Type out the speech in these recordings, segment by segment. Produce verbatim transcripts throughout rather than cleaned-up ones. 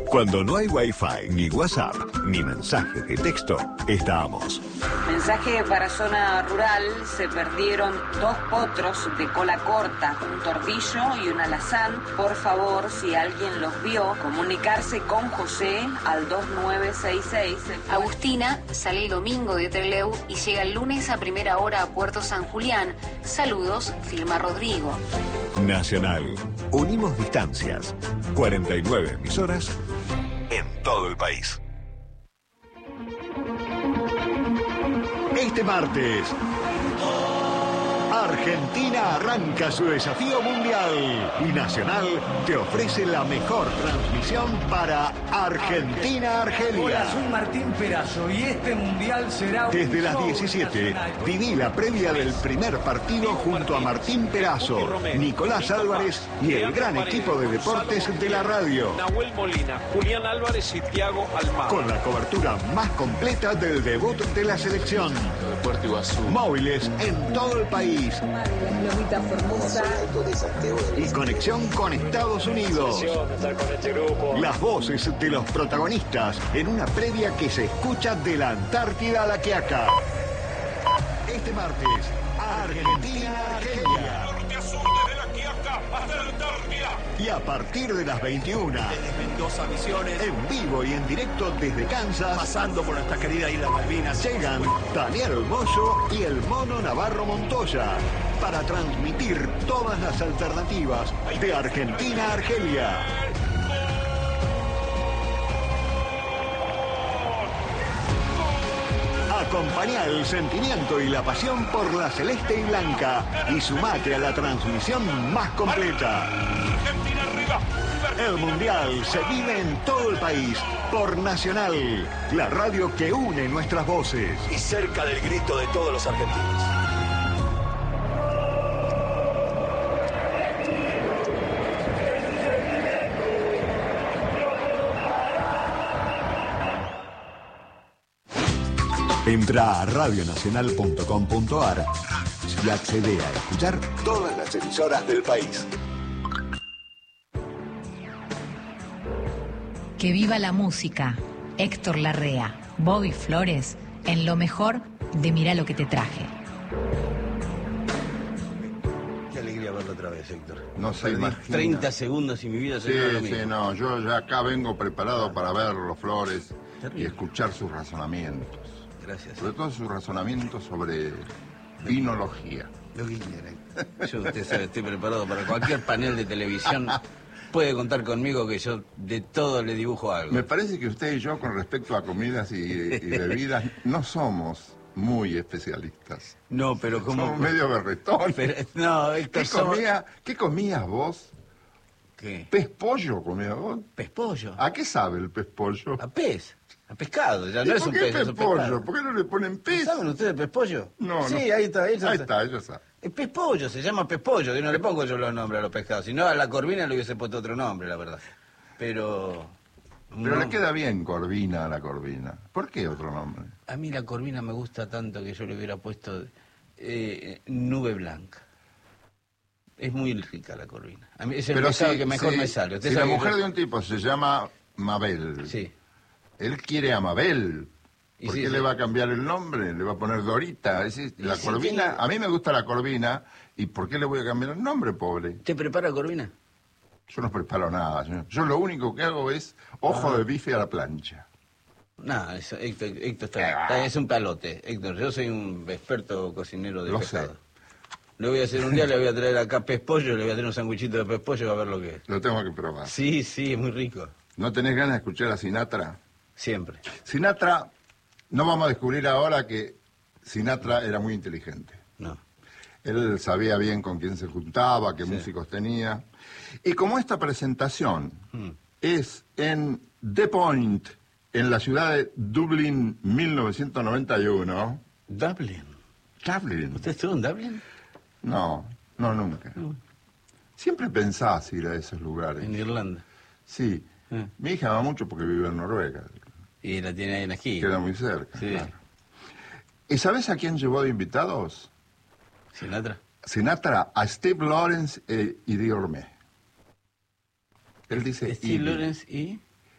Cuando no hay Wi-Fi, ni WhatsApp, ni mensaje de texto, estamos. Mensaje para zona rural: se perdieron dos potros de cola corta, un tordillo y un alazán. Por favor, si alguien los vio, comunicarse con José al dos nueve seis seis. Agustina sale el domingo de Trelew y llega el lunes a primera hora a Puerto San Julián. Saludos, firma Rodrigo. Nacional. Unimos distancias. cuarenta y nueve emisoras en todo el país. Este martes, Argentina arranca su desafío mundial y Nacional te ofrece la mejor transmisión para Argentina-Argelia. Hola, soy Martín Perazo y este mundial será... Desde las diecisiete, viví la previa del primer partido junto a Martín Perazo, Nicolás Álvarez y el gran equipo de deportes de la radio. Nahuel Molina, Julián Álvarez y Thiago Almada. Con la cobertura más completa del debut de la selección. Móviles en todo el país. Y conexión con Estados Unidos. Las voces de los protagonistas en una previa que se escucha de la Antártida a la Quiaca. Este martes, Argentina-Argelia. Y a partir de las veintiuna, Desde Mendoza, Misiones, en vivo y en directo desde Kansas, pasando por nuestra querida Isla Malvinas, llegan Daniel Moyo y el Mono Navarro Montoya para transmitir todas las alternativas de Argentina a Argelia. Acompañá el sentimiento y la pasión por la celeste y blanca y sumate a la transmisión más completa. El Mundial se vive en todo el país por Nacional, la radio que une nuestras voces. y cerca del grito de todos los argentinos. Entra a radionacional punto com punto ar y accede a escuchar todas las emisoras del país. Que viva la música. Héctor Larrea, Bobby Flores, en lo mejor de Mirá lo que te traje. Qué alegría verlo otra vez, Héctor. No se Perdí imagina. treinta segundos y mi vida Sí, sería lo mismo. sí, no, yo ya acá vengo preparado para verlo, Flores, Terrible. y escuchar sus razonamientos. Gracias. Sobre todo sus razonamientos sobre vinología. Lo que quiera. Yo, usted sabe, estoy preparado para cualquier panel de televisión. Puede contar conmigo que yo de todo le dibujo algo. Me parece que usted y yo, con respecto a comidas y, y bebidas, no somos muy especialistas. No, pero como... Somos medio berretón. Pero, no, Héctor, ¿Qué, somos- comía, ¿Qué comías vos? ¿Qué? ¿Pez pollo comías vos? ¿Pez pollo? ¿A qué sabe el pez pollo? A pez. A pescado. Ya ¿Y no es por un qué pez, pez es un pollo? pescado. ¿Por qué no le ponen pez? ¿Saben ustedes pez pollo? No, sí, no. ahí está. Ahí está, Ahí está, ellos saben. El pez pollo, se llama pez pollo. Yo no le pongo yo los nombres a los pescados. Si no, a la corvina le hubiese puesto otro nombre, la verdad. Pero... Pero no. le queda bien corvina a la corvina. ¿Por qué otro nombre? A mí la corvina me gusta tanto que yo le hubiera puesto eh, nube blanca. Es muy rica la corvina. A mí es el pescado si- que mejor si- me sale. Usted Si la sabe que mujer yo- de un tipo se llama Mabel, Sí. él quiere a Mabel. Y ¿Por sí, qué sí. le va a cambiar el nombre? Le va a poner Dorita. Es decir, la sí, corvina, tiene- a mí me gusta la corvina. ¿Y por qué le voy a cambiar el nombre, pobre? ¿Te prepara corvina? Yo no preparo nada, señor. Yo lo único que hago es ojo Ah. de bife a la plancha. No, eso, Héctor, Héctor está, está- es un palote. Héctor, yo soy un experto cocinero de Lo pescado. sé. Le voy a hacer un día, le voy a traer acá pez pollo, le voy a traer un sanguichito de pez pollo, va a ver lo que es. Lo tengo que probar. Sí, sí, es muy rico. ¿No tenés ganas de escuchar a Sinatra? Siempre. Sinatra, no vamos a descubrir ahora que Sinatra era muy inteligente. No. Él sabía bien con quién se juntaba, qué Sí. músicos tenía. Y como esta presentación Mm. es en The Point, en la ciudad de Dublín, mil novecientos noventa y uno. Dublin. Dublin. ¿Usted estuvo en Dublin? No, no, nunca. No. Siempre pensás ir a esos lugares. En Irlanda. Sí. Ah. Mi hija va mucho porque vive en Noruega. Y la tiene ahí en aquí. Queda muy cerca. Sí. Claro. ¿Y sabes a quién llevó de invitados? Sinatra. Sinatra, a Steve Lawrence eh, y Diorme. Él dice... Steve Eddie. Lawrence y...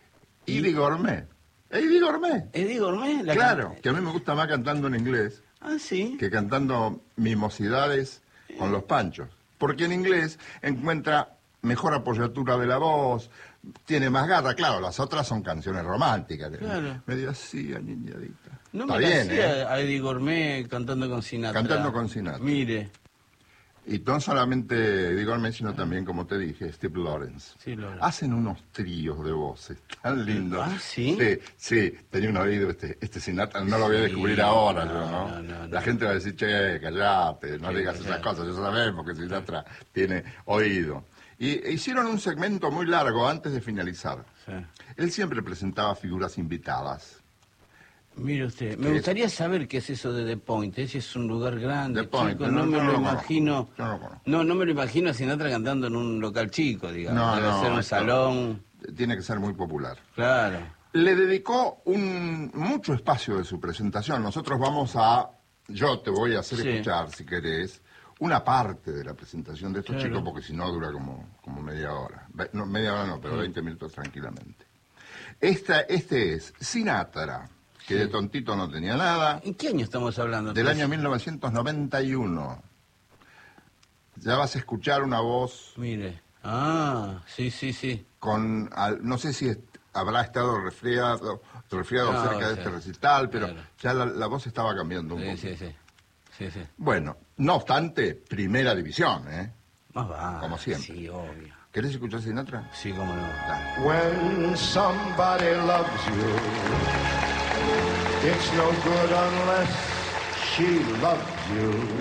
Eddie Gourmet. Eddie Gourmet. Eddie Gourmet. La Claro, can... que a mí me gusta más cantando en inglés. Ah, sí. Que cantando mimosidades con los Panchos. Porque en inglés encuentra mejor apoyatura de la voz, tiene más garra. Claro, las otras son canciones románticas. Claro. Medio así, aniñadita. No Está me bien, hacía ¿eh? a Eddie Gourmet cantando con Sinatra. Cantando con Sinatra. Mire. Y no solamente Eddie Gourmet, sino también, como te dije, Steve Lawrence. Sí, Lawrence. Hacen unos tríos de voces tan lindos. Ah, ¿sí? Sí, sí, tenía un oído este, este Sinatra, no lo voy a descubrir Sí, ahora no, yo, ¿no? no, no, La no. gente va a decir, che, callate, no Sí, digas callate. esas cosas, ya sabemos que Sinatra tiene oído. Y e hicieron un segmento muy largo antes de finalizar. Sí. Él siempre presentaba figuras invitadas. Mire usted, me ¿Qué gustaría saber qué es eso de The Point. Ese es un lugar grande, The Point, chico, no, no, me no lo lo conozco, imagino. yo no lo conozco. No, no me lo imagino a Sinatra cantando en un local chico, digamos. No, Debe no, ser un esto- salón. Tiene que ser muy popular. Claro. Le dedicó un mucho espacio de su presentación. Nosotros vamos a, yo te voy a hacer Sí. escuchar, si querés, una parte de la presentación de estos Claro. chicos, porque si no dura como, como media hora. Ve- No, media hora no, pero Mm. veinte minutos tranquilamente. Esta, este es Sinatra, que de tontito no tenía nada, ¿En qué año estamos hablando? del entonces? año mil novecientos noventa y uno. Ya vas a escuchar una voz Mire. Ah, sí, sí, sí. con, al- no sé si est- habrá estado resfriado, resfriado No, cerca de sí. este recital, pero Claro. ya la, la voz estaba cambiando un Sí, poco. sí, sí. Sí, sí. Bueno, no obstante, primera división, ¿eh? Más va. Como siempre. Sí, obvio. ¿Querés escuchar Sinatra? Sí, cómo no. Dale. When somebody loves you, it's no good unless she loves you.